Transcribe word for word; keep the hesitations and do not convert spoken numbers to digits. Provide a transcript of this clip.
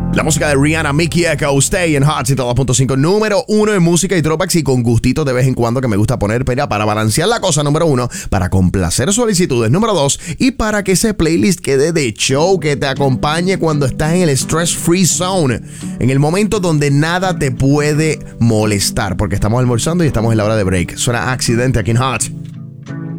La música de Rihanna, Mickey Echo, Stay en Hot ciento dos punto cinco, número uno en música y throwbacks, y con gustito de vez en cuando que me gusta poner para, para balancear la cosa, número uno, para complacer solicitudes, número dos, y para que ese playlist quede de show, que te acompañe cuando estás en el stress free zone, en el momento donde nada te puede molestar, porque estamos almorzando y estamos en la hora de break. Suena Accidente aquí en Hot.